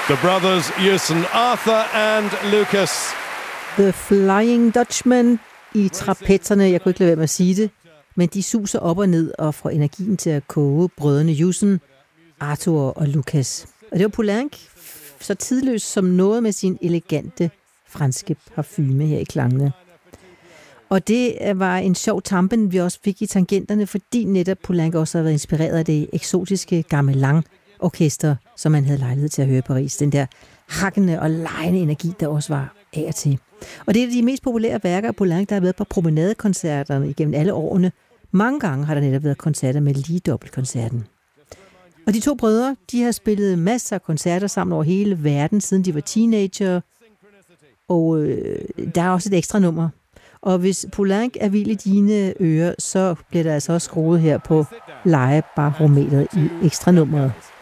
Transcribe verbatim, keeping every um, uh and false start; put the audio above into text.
The brothers Yusen, Arthur and Lucas. The Flying Dutchman i trapezerne, jeg kunne ikke lade være med at sige det, men de suser op og ned og får energien til at koge brødrene Yusen, Arthur og Lucas. Og det var Poulenc så tidløs som noget med sin elegante franske parfume her i klangene. Og det var en sjov tampen, vi også fik i tangenterne, fordi netop Poulenc også har været inspireret af det eksotiske Gamelan-orkester, som man havde lejlighed til at høre i Paris. Den der hakkende og lejende energi, der også var af og til. Og det er de mest populære værker af Poulenc, der har været på promenadekoncerterne igennem alle årene. Mange gange har der netop været koncerter med lige dobbeltkoncerten. Og de to brødre, de har spillet masser af koncerter sammen over hele verden, siden de var teenager. Og øh, der er også et ekstra nummer. Og hvis Poulenc er vild i dine ører, så bliver der altså også skruet her på lejebarometeret i ekstra nummeret.